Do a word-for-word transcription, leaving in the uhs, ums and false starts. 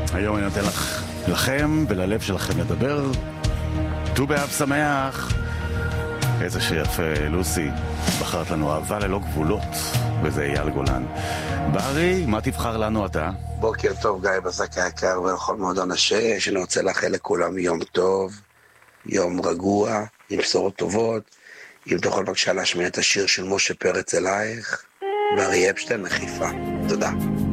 היום אני נותן לך, לכם וללב שלכם לדבר. ט"ו באב שמח. איזה שיר יפה, לוסי. בחרת לנו אהבה ללא גבולות, וזה אייל גולן. ברי, מה תבחר לנו אתה? בוקר טוב, גיא בזק היקר ולכל מועדון השש. אני רוצה לאחל לכולם יום טוב, יום רגוע, עם בשורות טובות. אם תוכל בבקשה להשמיע את השיר של משה פרץ אלייך, וארי אפשטיין מחיפה. תודה.